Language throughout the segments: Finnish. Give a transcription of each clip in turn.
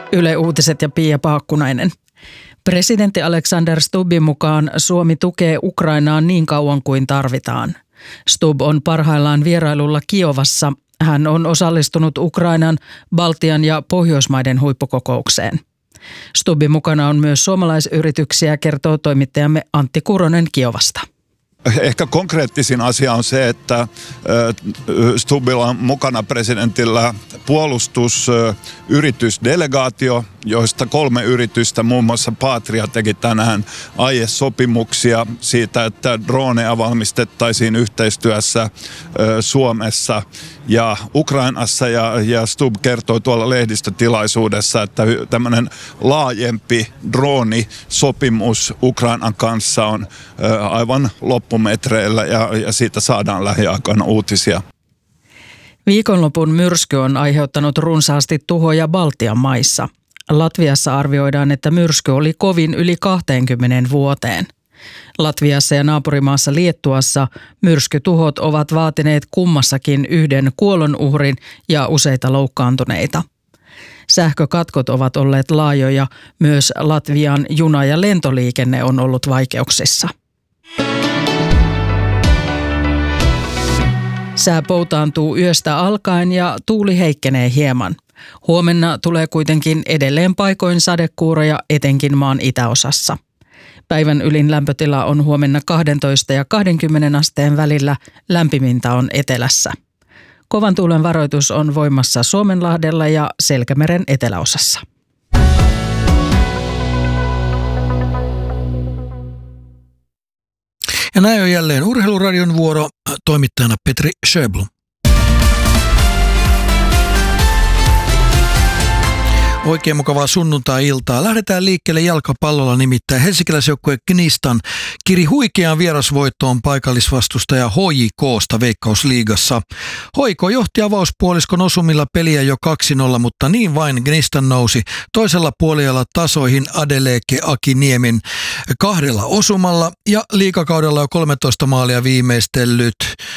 Yle Uutiset ja Pia Paakkunainen. Presidentti Alexander Stubbin mukaan Suomi tukee Ukrainaa niin kauan kuin tarvitaan. Stubb on parhaillaan vierailulla Kiovassa. Hän on osallistunut Ukrainan, Baltian ja Pohjoismaiden huippukokoukseen. Stubbin mukana on myös suomalaisyrityksiä, kertoo toimittajamme Antti Kuronen Kiovasta. Ehkä konkreettisin asia on se, että Stubbilla on mukana presidentillä puolustusyritysdelegaatio, joista 3 yritystä, muun muassa Patria, teki tänään aiesopimuksia siitä, että droneja valmistettaisiin yhteistyössä Suomessa ja Ukrainassa. Ja Stubb kertoi tuolla lehdistötilaisuudessa, että tämmöinen laajempi droonisopimus Ukrainan kanssa on aivan loppumetreillä ja siitä saadaan lähiaikoina uutisia. Viikonlopun myrsky on aiheuttanut runsaasti tuhoja Baltian maissa. Latviassa arvioidaan, että myrsky oli kovin yli 20 vuoteen. Latviassa ja naapurimaassa Liettuassa myrskytuhot ovat vaatineet kummassakin 1 kuolonuhrin ja useita loukkaantuneita. Sähkökatkot ovat olleet laajoja, myös Latvian juna- ja lentoliikenne on ollut vaikeuksissa. Sää poutaantuu yöstä alkaen ja tuuli heikkenee hieman. Huomenna tulee kuitenkin edelleen paikoin sadekuuroja etenkin maan itäosassa. Päivän ylin lämpötila on huomenna 12 ja 20 asteen välillä, lämpimintä on etelässä. Kovan tuulen varoitus on voimassa Suomenlahdella ja Selkämeren eteläosassa. Ja näin on jälleen Urheiluradion vuoro, toimittajana Petri Sjöblom. Oikein mukavaa sunnuntai-iltaa. Lähdetään liikkeelle jalkapallolla, nimittäin helsinkiläisjoukkue Gnistan kiri huikeaan vierasvoittoon paikallisvastustaja HJK:sta Veikkausliigassa. HJK johti avauspuoliskon osumilla peliä jo 2-0, mutta niin vain Gnistan nousi toisella puolella tasoihin Adeleke Akiniemen 2 osumalla ja liigakaudella jo 13 maalia viimeistellyt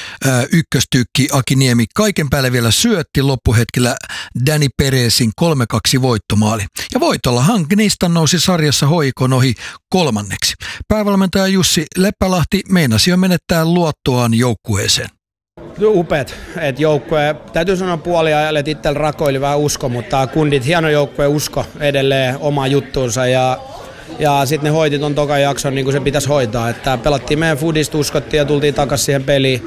ykköstykki Akiniemi kaiken päälle vielä syötti loppuhetkellä Danny Perezin 3-2 voittomaali. Ja voitollahan Gnistan nousi sarjassa HJK:n ohi 3. Päävalmentaja Jussi Leppälahti meinasi jo menettää luottoaan joukkueeseen. Upeat, että joukkue, täytyy sanoa puoliajalle, että itsellä rakoili vähän usko, mutta kundit hieno joukkue usko edelleen oma juttuunsa ja sitten ne hoiti ton tokan jakson niin kuin se pitäisi hoitaa, että pelattiin meidän foodista, uskottiin ja tultiin takaisin siihen peliin.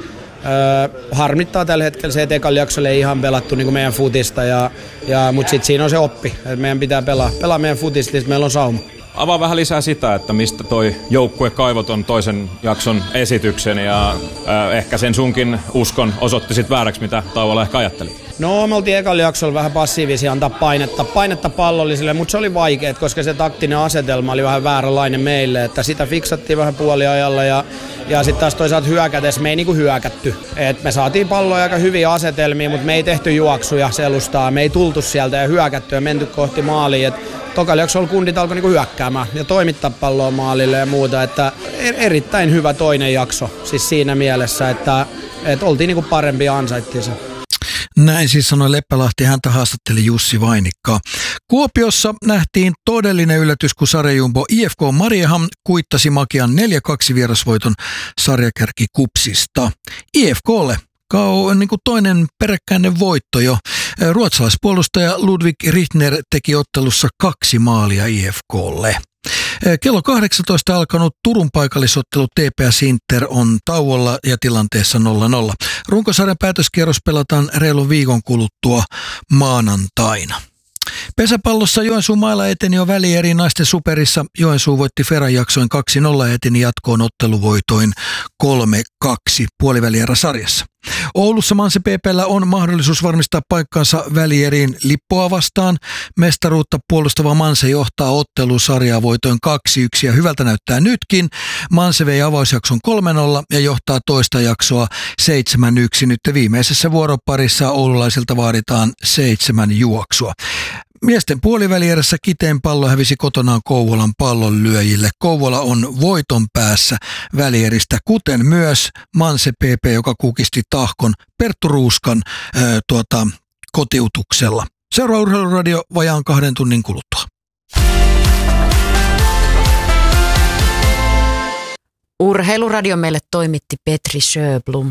Harmittaa tällä hetkellä se, että ekalla jaksolla ei ihan pelattu niin kuin meidän futista, mutta sitten siinä on se oppi, että meidän pitää pelaa meidän futista, niin meillä on sauma. Avaa vähän lisää sitä, että mistä toi joukkue kaivoi ton toisen jakson esityksen ja ehkä sen sunkin uskon osoitti sit vääräksi, mitä tauolla ehkä ajatteli. No, me oltiin ekalla jaksolla vähän passiivisia antaa painetta pallollisille, mutta se oli vaikea, koska se taktinen asetelma oli vähän vääränlainen meille, että sitä fiksattiin vähän puoliajalla ja sitten taas toisaalta hyökätessä me ei niinku hyökätty. Et me saatiin palloja aika hyviä asetelmia, mutta me ei tehty juoksuja selustaa, me ei tultu sieltä ja hyökätty ja menty kohti maalia. Tokalla jaksolla kundit alkoi niinku hyökkäämään ja toimittaa palloa maalille ja muuta, että erittäin hyvä toinen jakso siis siinä mielessä, että oltiin niinku parempi ja ansaittiin se. Näin siis sanoi Leppälahti, häntä haastatteli Jussi Vainikka. Kuopiossa nähtiin todellinen yllätys, kun sarjajumbo IFK Mariehamn kuittasi makean 4-2 vierasvoiton sarjakärki KuPSista. IFKlle niin kuin toinen peräkkäinen voitto jo. Ruotsalaispuolustaja Ludwig Richtner teki ottelussa 2 maalia IFKlle. Kello 18 alkanut Turun paikallisottelu TPS Inter on tauolla ja tilanteessa 0-0. Runkosarjan päätöskierros pelataan reilun viikon kuluttua maanantaina. Pesäpallossa Joensuun mailla eteni jo välieri naisten superissa. Joensuu voitti Feran jaksoin 2-0 ja eteni jatkoon otteluvoitoin 3-2 puolivälierä-sarjassa. Oulussa Manse PP:llä on mahdollisuus varmistaa paikkansa välieriin Lippoa vastaan. Mestaruutta puolustava Manse johtaa ottelusarjaa voitoin 2-1 ja hyvältä näyttää nytkin. Manse vei avausjakson 3-0 ja johtaa toista jaksoa 7-1. Nyt viimeisessä vuoroparissa oululaisilta vaaditaan 7 juoksua. Miesten puolivälierässä Kiteen Pallo hävisi kotonaan Kouvolan Pallonlyöjille. Kouvola on voiton päässä välieristä, kuten myös Manse PP, joka kukisti Tahkon Perttu Ruuskan kotiutuksella. Seuraa Urheiluradio vajaan 2 tunnin kuluttua. Urheiluradio meille toimitti Petri Sjöblom.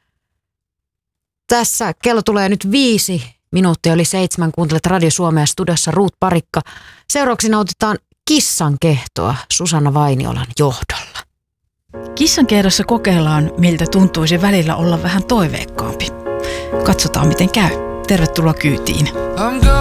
Tässä kello tulee nyt 5 minuuttia yli 7. Kuuntelet Radio Suomea, studiossa Ruut Parikka. Seuraavaksi nautitaan Kissan kehtoa Susanna Vainiolan johdolla. Kissan kehdossa kokeillaan, miltä tuntuisi välillä olla vähän toiveikkaampi. Katsotaan miten käy. Tervetuloa kyytiin.